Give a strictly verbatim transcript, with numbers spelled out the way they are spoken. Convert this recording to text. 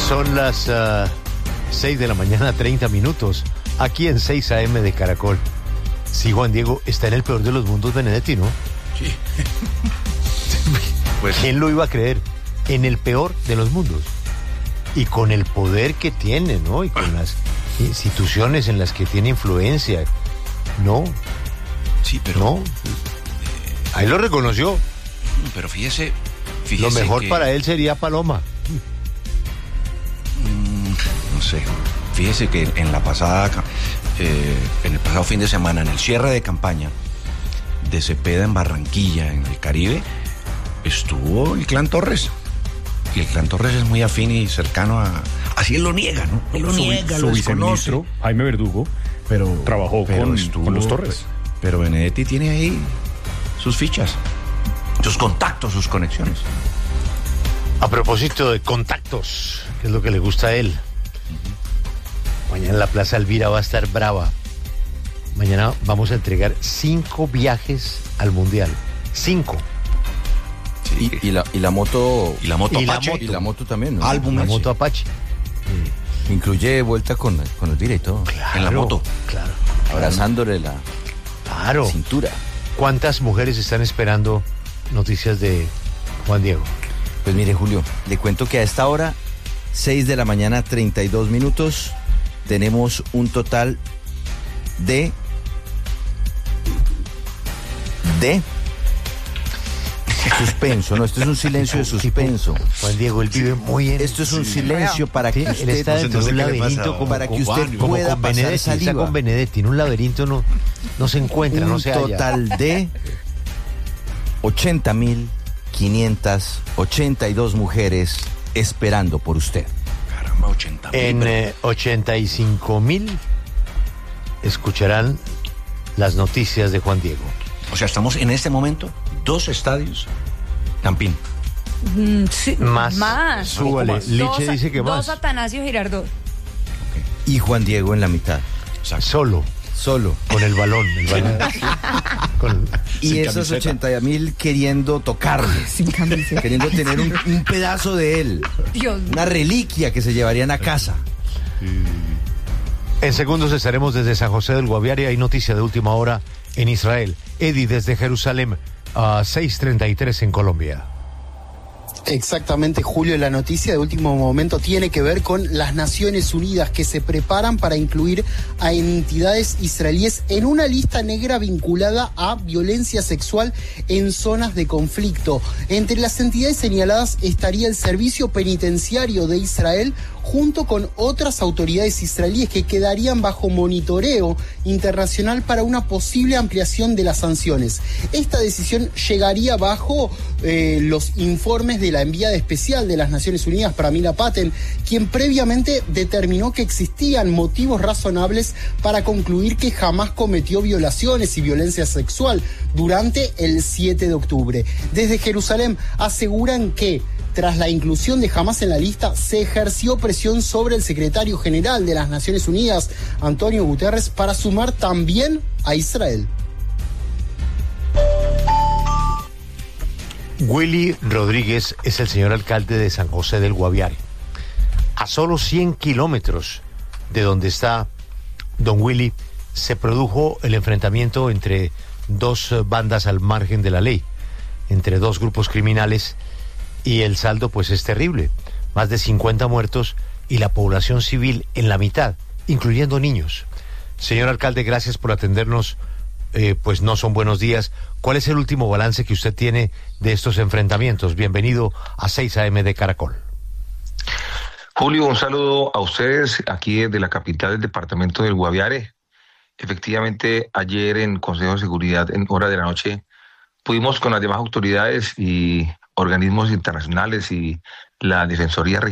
Son las uh, seis de la mañana, treinta minutos, aquí en seis A M de Caracol. Sí, Juan Diego, está en el peor de los mundos Benedetti, ¿no? Sí. Pues, ¿quién lo iba a creer? En el peor de los mundos. Y con el poder que tiene, ¿no? Y con las instituciones en las que tiene influencia. No. Sí, pero... No. Ahí lo reconoció. Pero fíjese... fíjese lo mejor que... para él sería Paloma. Mm, no sé. Fíjese que en la pasada... Eh, en el pasado fin de semana, en el cierre de campaña de Cepeda en Barranquilla, en el Caribe, estuvo el clan Torres. Y el clan Torres es muy afín y cercano a... Así él lo niega, ¿no? Él lo su, niega, su lo viceministro, desconoce. Jaime Verdugo, pero trabajó pero con, estuvo, con los Torres. Pero Benedetti tiene ahí sus fichas, sus contactos, sus conexiones. A propósito de contactos, que es lo que le gusta a él. Mañana en la Plaza Elvira va a estar brava. Mañana vamos a entregar cinco viajes al Mundial. Cinco. Sí. Y, y, la, y la moto... Y la moto y Apache. La moto. Y la moto también, ¿no? Álbum La ese. moto Apache. Incluye vuelta con, con Elvira y todo. Claro, En la moto. Claro. Abrazándole la Claro. cintura. ¿Cuántas mujeres están esperando noticias de Juan Diego? Pues mire, Julio, le cuento que a esta hora, seis de la mañana, treinta y dos minutos, tenemos un total de... de... suspenso, no, esto es un silencio de suspenso. Juan Diego, él vive muy en... Esto es un silencio para Sí, que él usted, está dentro de un laberinto como, para que como- usted como pueda con pasar Benedetti, está saliva. con Benedetti, en un laberinto no, no se encuentra, no Un se halla. total de ochenta mil quinientas ochenta y dos mujeres esperando por usted. Caramba, ochenta mil. En eh, ochenta y cinco mil escucharán las noticias de Juan Diego. O sea, estamos en este momento, dos estadios, Campín. Mm, sí, Más. Más. Súbale. Más. Liche Dos- dice que más. Dos Atanasio Girardot. Y Juan Diego en la mitad, Exacto. Solo, solo. con el balón. El balón. Con- Y Sin esos camiseta. ochenta mil queriendo tocarle, Sin camiseta. queriendo tener un, un pedazo de él, Dios mío. una reliquia que se llevarían a casa. En segundos estaremos desde San José del Guaviare. Hay noticia de última hora en Israel. Eddie desde Jerusalén a seis treinta y tres en Colombia. Exactamente, Julio, la noticia de último momento tiene que ver con las Naciones Unidas que se preparan para incluir a entidades israelíes en una lista negra vinculada a violencia sexual en zonas de conflicto. Entre las entidades señaladas estaría el Servicio Penitenciario de Israel junto con otras autoridades israelíes que quedarían bajo monitoreo internacional para una posible ampliación de las sanciones. Esta decisión llegaría bajo eh, los informes de la enviada especial de las Naciones Unidas, Pramila Patten, quien previamente determinó que existían motivos razonables para concluir que jamás cometió violaciones y violencia sexual durante el siete de octubre. Desde Jerusalén aseguran que tras la inclusión de Hamás en la lista, se ejerció presión sobre el secretario general de las Naciones Unidas, Antonio Guterres, para sumar también a Israel. Willy Rodríguez es el señor alcalde de San José del Guaviare. A solo cien kilómetros de donde está don Willy, se produjo el enfrentamiento entre dos bandas al margen de la ley, entre dos grupos criminales, y el saldo pues es terrible. Más de cincuenta muertos y la población civil en la mitad, incluyendo niños. Señor alcalde, gracias por atendernos. Eh, pues no son buenos días. ¿Cuál es el último balance que usted tiene de estos enfrentamientos? Bienvenido a seis A M de Caracol. Julio, un saludo a ustedes aquí desde la capital del departamento del Guaviare. Efectivamente, ayer en Consejo de Seguridad, en hora de la noche, pudimos con las demás autoridades y organismos internacionales y la Defensoría Regional